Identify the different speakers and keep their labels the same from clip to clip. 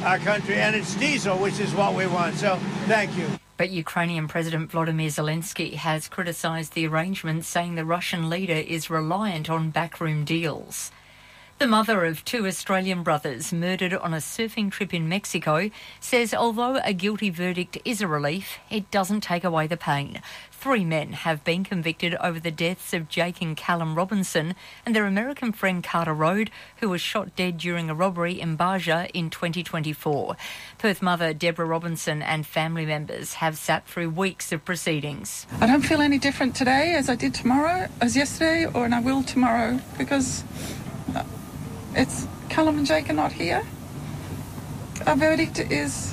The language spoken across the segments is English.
Speaker 1: our country, and it's diesel, which is what we want. So thank you.
Speaker 2: But Ukrainian President Volodymyr Zelensky has criticised the arrangement, saying the Russian leader is reliant on backroom deals. The mother of two Australian brothers murdered on a surfing trip in Mexico says although a guilty verdict is a relief, it doesn't take away the pain. 3 men have been convicted over the deaths of Jake and Callum Robinson and their American friend Carter Road, who was shot dead during a robbery in Baja in 2024. Perth mother Deborah Robinson and family members have sat through weeks of proceedings.
Speaker 3: I don't feel any different today as I did tomorrow, as yesterday, and I will tomorrow, because it's Callum and Jake are not here. Our verdict is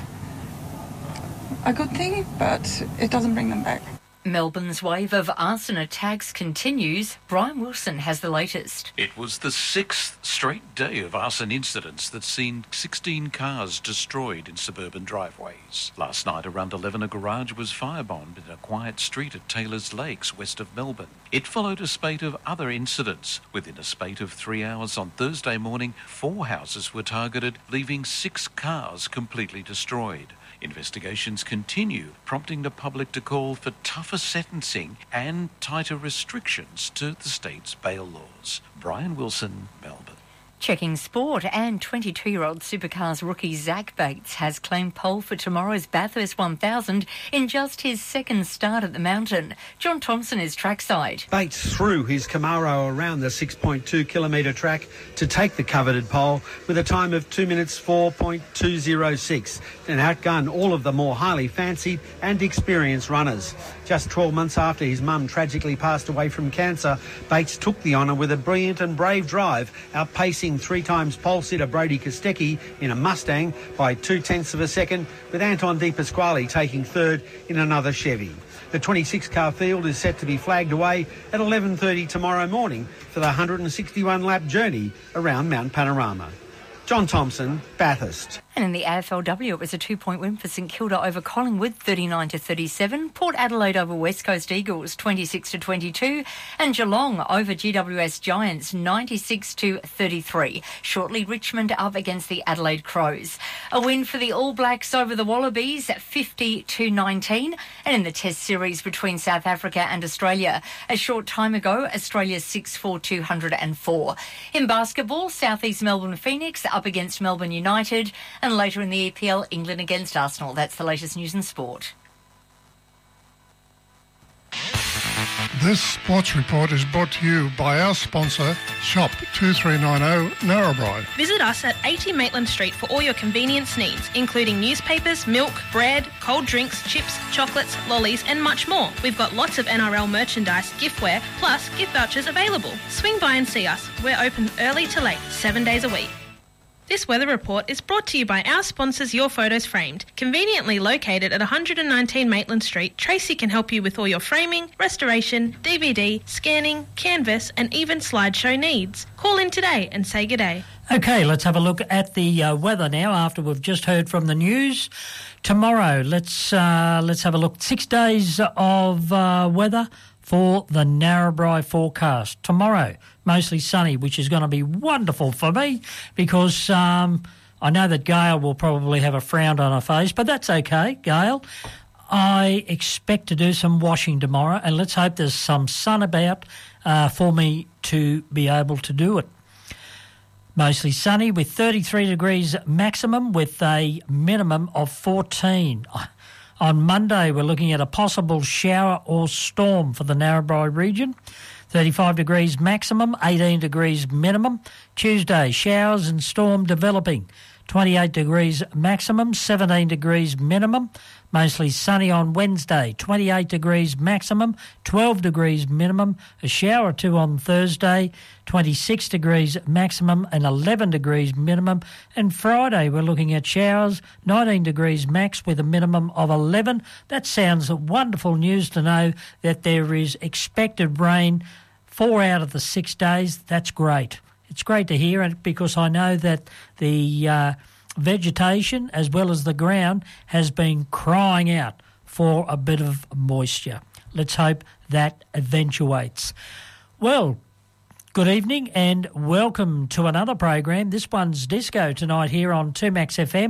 Speaker 3: a good thing, but it doesn't bring them back.
Speaker 2: Melbourne's wave of arson attacks continues. Brian Wilson has the latest.
Speaker 4: It was the 6th straight day of arson incidents that's seen 16 cars destroyed in suburban driveways. Last night around 11, a garage was firebombed in a quiet street at Taylors Lakes, west of Melbourne. It followed a spate of other incidents. Within a spate of 3 hours on Thursday morning, 4 houses were targeted, leaving 6 cars completely destroyed. Investigations continue, prompting the public to call for tougher sentencing and tighter restrictions to the state's bail laws. Brian Wilson, Melbourne.
Speaker 2: Checking sport, and 22-year-old Supercars rookie Zach Bates has claimed pole for tomorrow's Bathurst 1000 in just his second start at the mountain. John Thompson is trackside.
Speaker 5: Bates threw his Camaro around the 6.2-kilometre track to take the coveted pole with a time of 2 minutes 4.206 and outgunned all of the more highly fancied and experienced runners. Just 12 months after his mum tragically passed away from cancer, Bates took the honour with a brilliant and brave drive, outpacing 3 times pole sitter Brody Kostecki in a Mustang by 0.2 of a second, with Anton De Pasquale taking third in another Chevy. The 26-car field is set to be flagged away at 11:30 tomorrow morning for the 161-lap journey around Mount Panorama. John Thompson, Bathurst.
Speaker 2: And in the AFLW, it was a 2-point win for St Kilda over Collingwood, 39-37. Port Adelaide over West Coast Eagles, 26-22. And Geelong over GWS Giants, 96-33. Shortly, Richmond up against the Adelaide Crows. A win for the All Blacks over the Wallabies, 50-19. And in the Test series between South Africa and Australia, a short time ago, Australia 6-4-204. In basketball, South East Melbourne Phoenix up against Melbourne United. And later in the EPL, England against Arsenal. That's the latest news in sport.
Speaker 6: This sports report is brought to you by our sponsor, Shop 2390 Narrabri.
Speaker 7: Visit us at 80 Maitland Street for all your convenience needs, including newspapers, milk, bread, cold drinks, chips, chocolates, lollies and much more. We've got lots of NRL merchandise, giftware, plus gift vouchers available. Swing by and see us. We're open early to late, 7 days a week. This weather report is brought to you by our sponsors Your Photos Framed. Conveniently located at 119 Maitland Street, Tracy can help you with all your framing, restoration, DVD, scanning, canvas and even slideshow needs. Call in today and say good day.
Speaker 8: OK, let's have a look at the weather now after we've just heard from the news. Tomorrow, let's have a look. 6 days of weather for the Narrabri forecast. Tomorrow, mostly sunny, which is going to be wonderful for me because I know that Gail will probably have a frown on her face, but that's okay, Gail. I expect to do some washing tomorrow, and let's hope there's some sun about for me to be able to do it. Mostly sunny with 33 degrees maximum with a minimum of 14. On Monday, we're looking at a possible shower or storm for the Narrabri region. 35 degrees maximum, 18 degrees minimum. Tuesday, showers and storm developing. 28 degrees maximum, 17 degrees minimum. Mostly sunny on Wednesday, 28 degrees maximum, 12 degrees minimum. A shower or two on Thursday, 26 degrees maximum and 11 degrees minimum. And Friday, we're looking at showers, 19 degrees max with a minimum of 11. That sounds wonderful news to know that there is expected rain 4 out of the 6 days. That's great. It's great to hear it because I know that the vegetation as well as the ground has been crying out for a bit of moisture. Let's hope that eventuates. Well, good evening and welcome to another program. This one's Disco tonight here on 2Max FM.